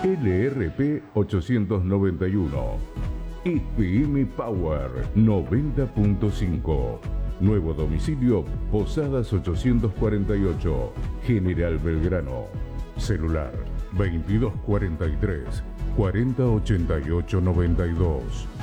LRP 891. FM Power 90.5. Nuevo domicilio, Posadas 848, General Belgrano. Celular 2243 4088 92.